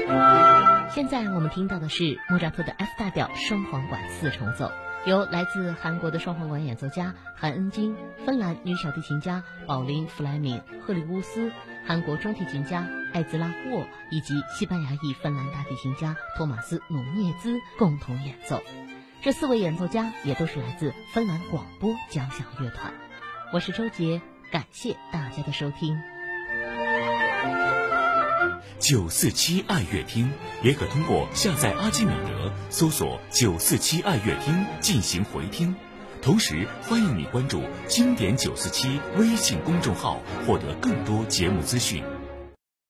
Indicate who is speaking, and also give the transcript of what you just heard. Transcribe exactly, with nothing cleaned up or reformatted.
Speaker 1: 现在我们听到的是莫扎特的 F 大调双簧管四重奏，由来自韩国的双簧管演奏家韩恩金、芬兰女小提琴家保琳·弗莱明、赫里乌斯、韩国中提琴家艾兹拉·沃以及西班牙裔芬兰大提琴家托马斯·努涅兹共同演奏。这四位演奏家也都是来自芬兰广播交响乐团。我是周杰，感谢大家的收听。
Speaker 2: 九四七爱乐厅也可通过下载阿基米德搜索九四七爱乐厅进行回听，同时欢迎你关注经典九四七微信公众号，获得更多节目资讯。